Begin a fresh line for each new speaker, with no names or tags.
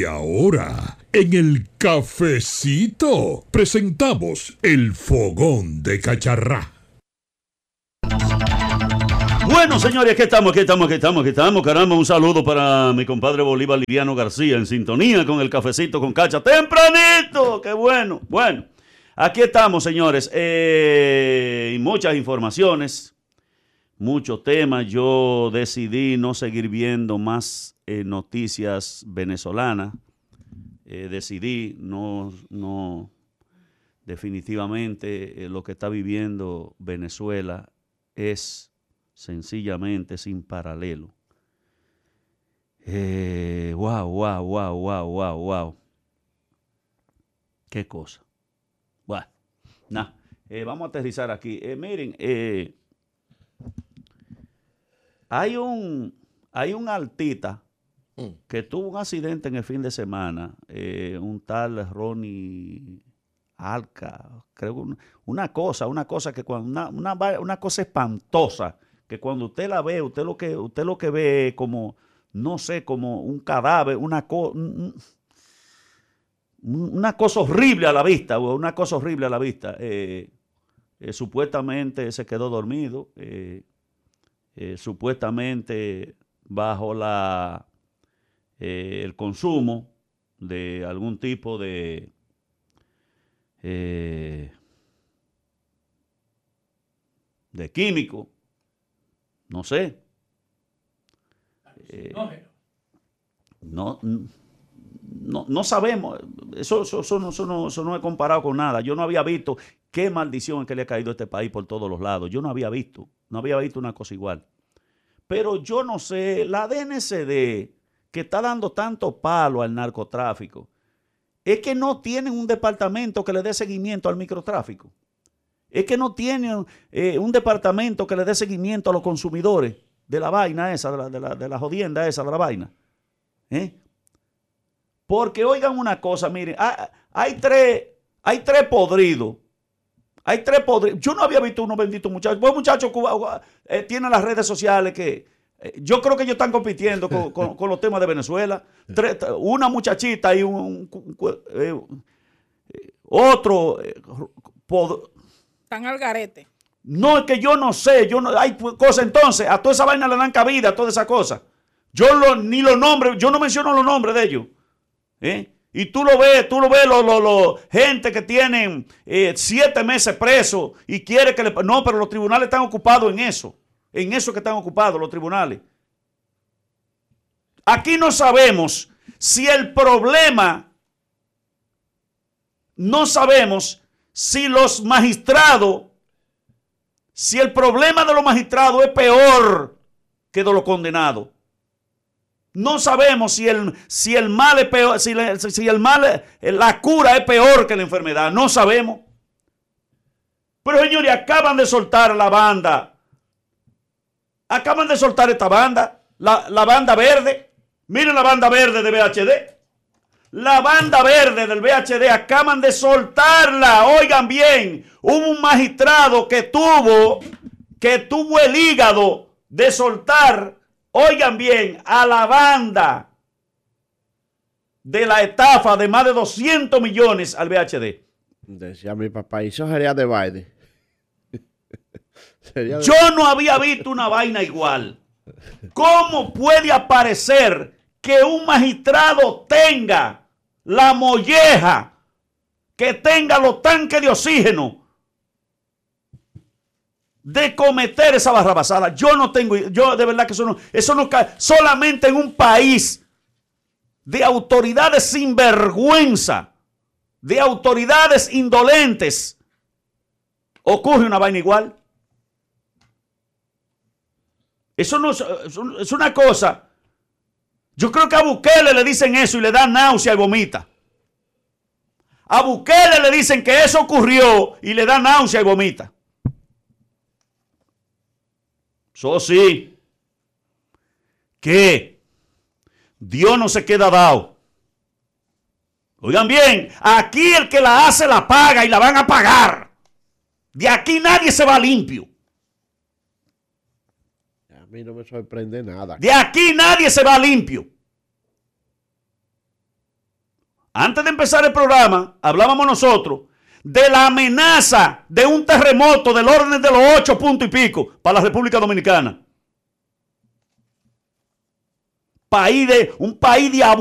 ahora, en el cafecito, presentamos el fogón de Cacharrá.
Bueno, señores, aquí estamos. Caramba, un saludo para mi compadre Bolívar Liriano García, en sintonía con el cafecito con Cacha. ¡Tempranito! ¡Qué bueno! Bueno, aquí estamos, señores. Y muchas informaciones, muchos temas. Yo decidí no seguir viendo más noticias venezolanas. Decidí no definitivamente lo que está viviendo Venezuela es sencillamente sin paralelo. Wow. Qué cosa. Bueno, vamos a aterrizar aquí. Miren, hay un artista que tuvo un accidente en el fin de semana, un tal Ronnie Alca, creo, una cosa que cuando una cosa espantosa, que cuando usted la ve, usted lo que ve es como, no sé, como un cadáver, una cosa horrible a la vista, supuestamente se quedó dormido, supuestamente bajo el consumo de algún tipo de químico, no sé. No sabemos. Eso no es comparado con nada. Yo no había visto qué maldición que le ha caído a este país por todos los lados. Yo no había visto una cosa igual. Pero yo no sé, la DNCD, que está dando tanto palo al narcotráfico, es que no tienen un departamento que le dé seguimiento al microtráfico. Es que no tienen un departamento que le dé seguimiento a los consumidores de la vaina esa, de la jodienda esa, de la vaina. Porque oigan una cosa, miren, hay tres podridos. Hay tres podridos. Yo no había visto unos benditos muchachos. Pues muchachos tienen las redes sociales que yo creo que ellos están compitiendo con los temas de Venezuela. Una muchachita y otro.
Están al garete.
No, es que yo no sé. Hay cosas entonces. A toda esa vaina le dan cabida, a toda esa cosa. Ni los nombres, yo no menciono los nombres de ellos. Y tú lo ves, gente que tienen 7 meses presos y quiere que no, pero los tribunales están ocupados en eso que están ocupados los tribunales. Aquí no sabemos si el problema, si el problema de los magistrados es peor que de los condenados. No sabemos si el mal es peor, si la cura es peor que la enfermedad. No sabemos. Pero señores, acaban de soltar la banda. Acaban de soltar esta banda. La banda verde. Miren la banda verde de VHD. La banda verde del VHD acaban de soltarla. Oigan bien. Hubo un magistrado que tuvo el hígado de soltar. Oigan bien, a la banda de la estafa de más de 200 millones al VHD.
Decía mi papá, y eso sería de Biden.
Yo no había visto una vaina igual. ¿Cómo puede aparecer que un magistrado tenga la molleja, que tenga los tanques de oxígeno de cometer esa barrabasada? Yo de verdad que eso no cae. Solamente en un país de autoridades sinvergüenza, de autoridades indolentes, ocurre una vaina igual. Eso no es una cosa. Yo creo que a Bukele le dicen eso y le da náusea y vomita. A Bukele le dicen que eso ocurrió y le da náusea y vomita. Eso sí, que Dios no se queda dado. Oigan bien, aquí el que la hace la paga y la van a pagar. De aquí nadie se va limpio.
A mí no me sorprende nada.
De aquí nadie se va limpio. Antes de empezar el programa, hablábamos nosotros de la amenaza de un terremoto del orden de los 8 puntos y pico para la República Dominicana. Un país de